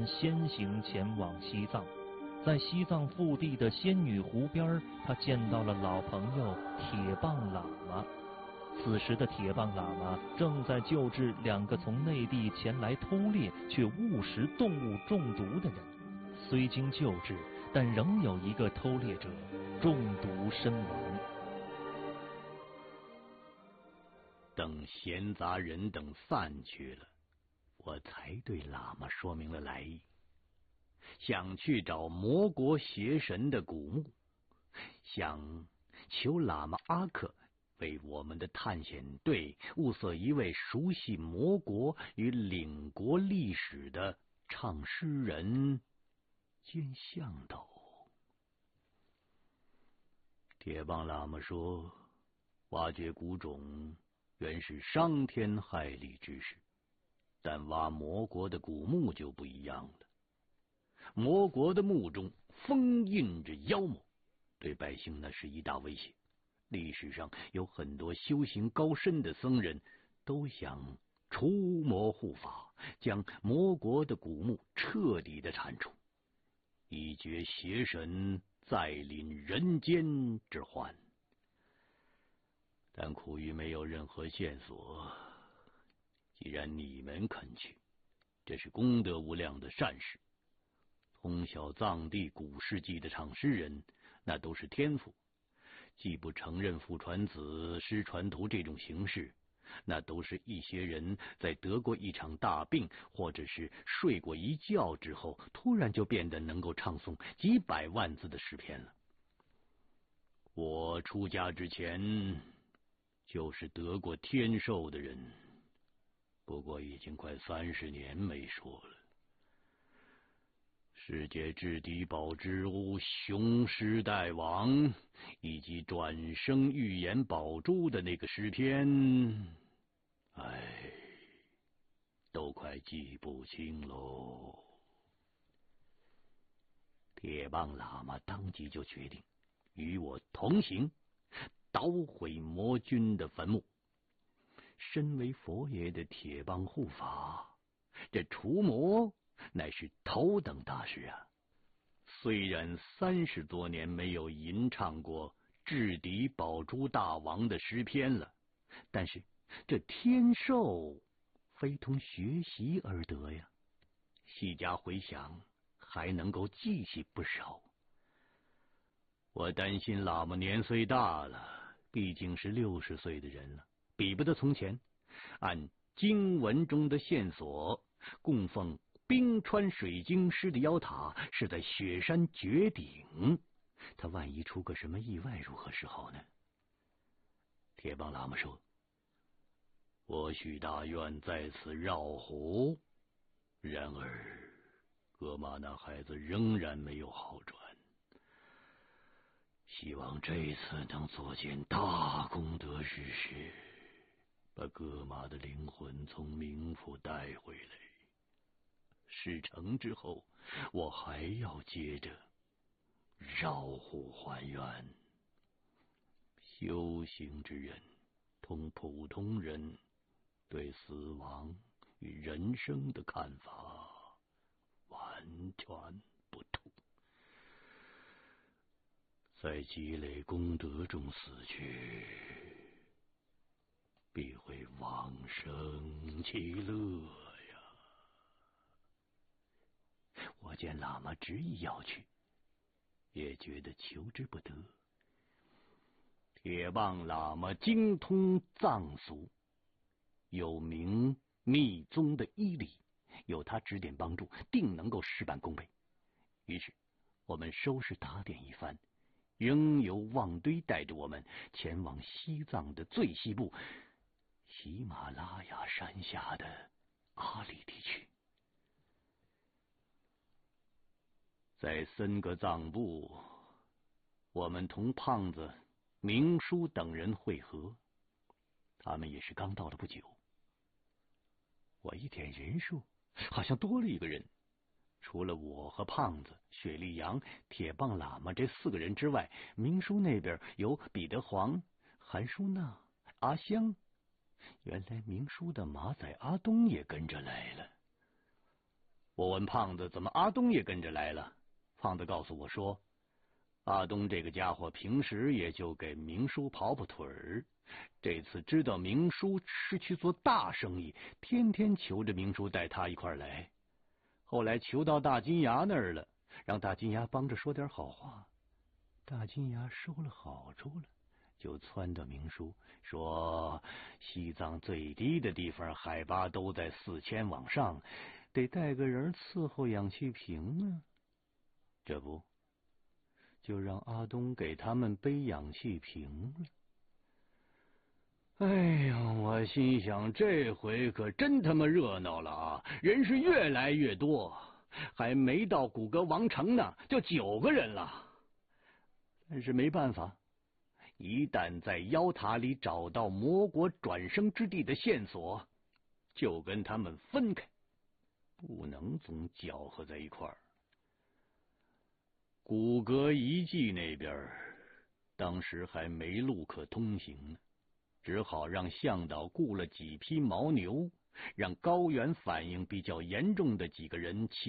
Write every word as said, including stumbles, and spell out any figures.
人先行前往西藏。在西藏腹地的仙女湖边，他见到了老朋友铁棒喇嘛。此时的铁棒喇嘛正在救治两个从内地前来偷猎却误食动物中毒的人。虽经救治，但仍有一个偷猎者中毒身亡。 等闲杂人等散去了，我才对喇嘛说明了来意，想去找魔国邪神的古墓，想求喇嘛阿克为我们的探险队物色一位熟悉魔国与领国历史的唱诗人兼向导。铁棒喇嘛说，挖掘古种原是伤天害理之事，但挖魔国的古墓就不一样了。魔国的墓中封印着妖魔，对百姓那是一大威胁。历史上有很多修行高深的僧人都想除魔护法，将魔国的古墓彻底的铲除，以绝邪神再临人间之患。但苦于没有任何线索，既然你们肯去，这是功德无量的善事。通晓藏地古世纪的唱诗人，那都是天赋，既不承认父传子师传徒这种形式，那都是一些人在得过一场大病或者是睡过一觉之后，突然就变得能够唱诵几百万字的诗篇了。我出家之前就是得过天授的人，不过已经快三十年没说了。世界至敌宝之屋雄狮大王以及转生预言宝珠的那个诗篇，哎，都快记不清喽。铁棒喇嘛当即就决定与我同行，捣毁魔君的坟墓。身为佛爷的铁棒护法，这除魔乃是头等大事啊！虽然三十多年没有吟唱过制敌宝珠大王的诗篇了，但是这天授非同学习而得呀，细加回想，还能够记起不少。我担心喇嘛年岁大了，毕竟是六十岁的人了，比不得从前。按经文中的线索，供奉冰川水晶师的妖塔是在雪山绝顶，他万一出个什么意外，如何是好呢？铁棒喇嘛说，我许大愿在此绕湖，然而哥玛那孩子仍然没有好转，希望这次能做件大功德之事，把哥玛的灵魂从冥府带回来。事成之后，我还要接着绕湖还愿。修行之人同普通人对死亡与人生的看法完全不同，在积累功德中死去，必会往生其乐呀！我见喇嘛执意要去，也觉得求之不得。铁棒喇嘛精通藏俗，有名密宗的医理，有他指点帮助，定能够事半功倍。于是我们收拾打点一番，仍由旺堆带着我们前往西藏的最西部喜马拉雅山下的阿里地区。在森格藏部，我们同胖子、明叔等人会合，他们也是刚到了不久。我一点人数，好像多了一个人。除了我和胖子、雪莉杨、铁棒喇嘛这四个人之外，明叔那边有彼得黄、韩舒娜、阿香，原来明叔的马仔阿东也跟着来了。 我问胖子怎么阿东也跟着来了，胖子告诉我说，阿东这个家伙平时也就给明叔跑跑腿儿，这次知道明叔是去做大生意，天天求着明叔带他一块来。后来求到大金牙那儿了，让大金牙帮着说点好话。大金牙收了好处了，就撺掇明叔说，西藏最低的地方海拔都在四千往上，得带个人伺候氧气瓶啊。这不，就让阿东给他们背氧气瓶了。哎呀，我心想，这回可真他妈热闹了啊！人是越来越多，还没到古格王城呢，就九个人了。但是没办法，一旦在妖塔里找到魔国转生之地的线索，就跟他们分开，不能总搅和在一块儿。古格遗迹那边，当时还没路可通行呢。只好让向导雇了几匹牦牛，让高原反应比较严重的几个人骑